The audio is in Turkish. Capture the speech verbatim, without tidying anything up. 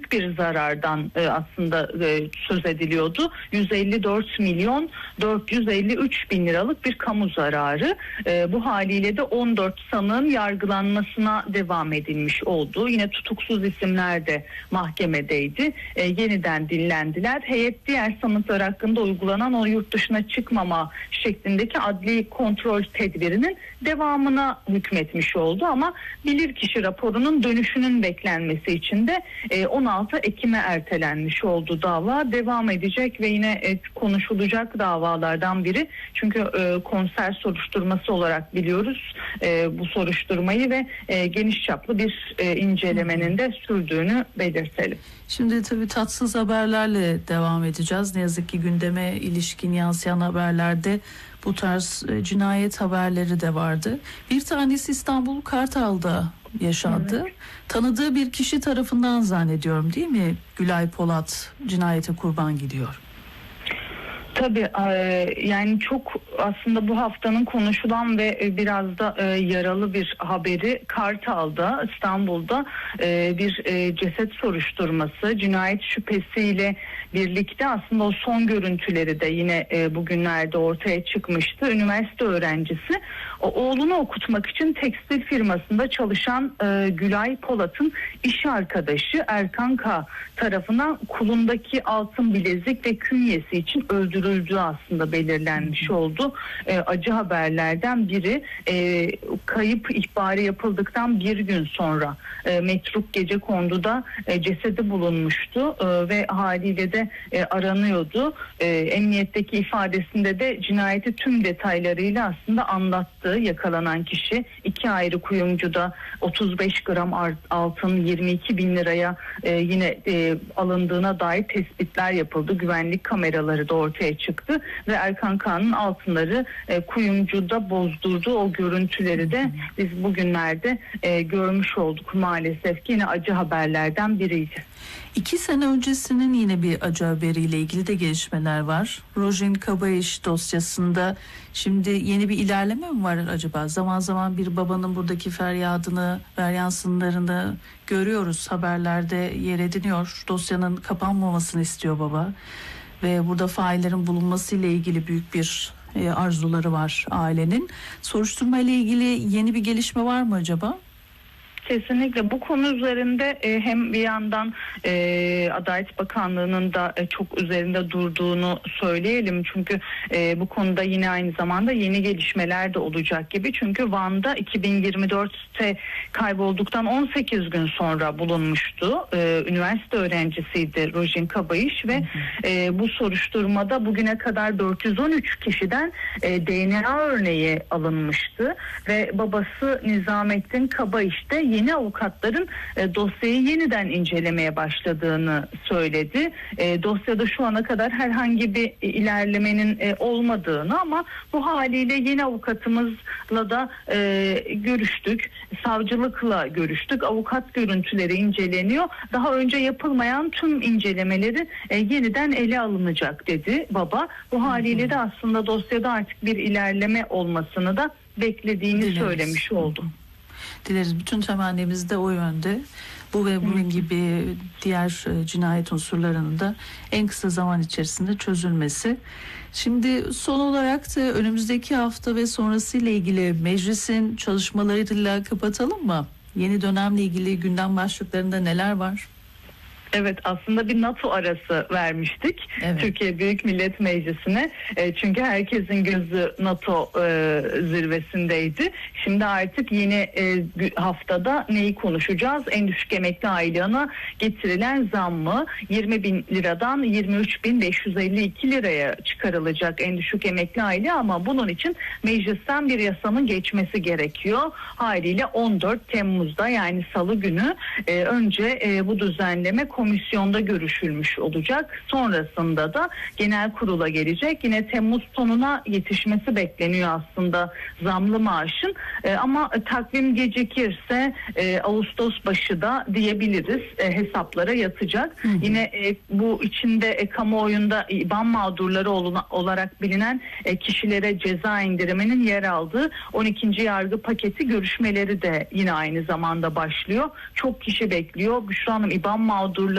büyük bir zarardan e, aslında e, söz ediliyordu. yüz elli dört milyon dört yüz elli üç bin liralık bir kamu zararı. E, bu haliyle de on dört sanığın yargılanmasına devam edilmiş oldu. Yine tutuksuz isimler de mahkemedeydi. E, yeniden dinlendiler. Heyet diğer sanıklar hakkında uygulanan o yurt dışına çıkmama şeklindeki adli kontrol tedbirinin devamına hükmetmiş oldu ama bilirkişi raporunun dönüşünün beklenmesi için de on altı Ekim'e ertelenmiş oldu dava. Devam edecek ve yine konuşulacak davalardan biri. Çünkü konser soruşturması olarak biliyoruz bu soruşturmayı ve geniş çaplı bir incelemenin de sürdüğünü belirtelim. Şimdi tabii tatsız haberlerle devam edeceğiz. Ne yazık ki gündeme ilişkin yansıyan haberlerde bu tarz cinayet haberleri de vardı. Bir tanesi İstanbul Kartal'da yaşandı. Evet. Tanıdığı bir kişi tarafından zannediyorum, değil mi? Gülay Polat cinayete kurban gidiyor. Tabii yani çok aslında bu haftanın konuşulan ve biraz da yaralı bir haberi Kartal'da, İstanbul'da bir ceset soruşturması, cinayet şüphesiyle birlikte aslında o son görüntüleri de yine bugünlerde ortaya çıkmıştı. Üniversite öğrencisi o oğlunu okutmak için tekstil firmasında çalışan Gülay Polat'ın iş arkadaşı Erkan K. tarafından kulundaki altın bilezik ve künyesi için öldürüldü aslında belirlenmiş oldu. E, acı haberlerden biri e, kayıp ihbarı yapıldıktan bir gün sonra e, Metruk Gecekondu'da e, cesedi bulunmuştu e, ve haliyle de e, aranıyordu. E, emniyetteki ifadesinde de cinayeti tüm detaylarıyla aslında anlattı yakalanan kişi. İki ayrı kuyumcuda otuz beş gram altın yirmi iki bin liraya e, yine e, alındığına dair tespitler yapıldı. Güvenlik kameraları da ortaya çıktı ve Erkan Kağan'ın altınları e, kuyumcuda bozdurduğu o görüntüleri de biz bugünlerde e, görmüş olduk maalesef ki yine acı haberlerden biriydi. İki sene öncesinin yine bir acı haberiyle ilgili de gelişmeler var. Rojin Kabayiş dosyasında şimdi yeni bir ilerleme mi var acaba? Zaman zaman bir babanın buradaki feryadını, feryansınlarını görüyoruz. Haberlerde yer ediniyor. Dosyanın kapanmamasını istiyor baba. Ve burada faillerin bulunması ile ilgili büyük bir e, arzuları var ailenin. Soruşturma ile ilgili yeni bir gelişme var mı acaba? Kesinlikle bu konu üzerinde e, hem bir yandan e, Adalet Bakanlığı'nın da e, çok üzerinde durduğunu söyleyelim. Çünkü e, bu konuda yine aynı zamanda yeni gelişmeler de olacak gibi. Çünkü Van'da iki bin yirmi dörtte kaybolduktan on sekiz gün sonra bulunmuştu. E, üniversite öğrencisiydi Rojin Kabayiş ve e, bu soruşturmada bugüne kadar dört yüz on üç kişiden e, D N A örneği alınmıştı ve babası Nizamettin Kabayiş de yeni avukatların e, dosyayı yeniden incelemeye başladığını söyledi. E, dosyada şu ana kadar herhangi bir ilerlemenin e, olmadığını ama bu haliyle yeni avukatımızla da e, görüştük. Savcılıkla görüştük. Avukat görüntüleri inceleniyor. Daha önce yapılmayan tüm incelemeleri e, yeniden ele alınacak dedi baba. Bu haliyle de aslında dosyada artık bir ilerleme olmasını da beklediğini Dileriz. söylemiş oldu. Dileriz, bütün temennimiz de o yönde. Bu ve bunun gibi diğer cinayet unsurlarının da en kısa zaman içerisinde çözülmesi. Şimdi son olarak da önümüzdeki hafta ve sonrası ile ilgili meclisin çalışmalarıyla kapatalım mı? Yeni dönemle ilgili gündem başlıklarında neler var? Evet, aslında bir NATO arası vermiştik evet. Türkiye Büyük Millet Meclisi'ne e, çünkü herkesin gözü NATO e, zirvesindeydi. Şimdi artık yeni e, haftada neyi konuşacağız? En düşük emekli aylığına getirilen zammı yirmi bin liradan yirmi üç bin beş yüz elli iki liraya çıkarılacak en düşük emekli aylığı ama bunun için meclisten bir yasanın geçmesi gerekiyor. Haliyle on dört Temmuz'da yani Salı günü e, önce e, bu düzenleme komisyonda görüşülmüş olacak. Sonrasında da genel kurula gelecek. Yine Temmuz sonuna yetişmesi bekleniyor aslında zamlı maaşın. E, ama takvim gecikirse e, Ağustos başı da diyebiliriz. E, hesaplara yatacak. Hı hı. Yine e, bu içinde e, kamuoyunda İBAN mağdurları oluna, olarak bilinen e, kişilere ceza indiriminin yer aldığı on ikinci yargı paketi görüşmeleri de yine aynı zamanda başlıyor. Çok kişi bekliyor. Büşra Hanım, İBAN mağdurları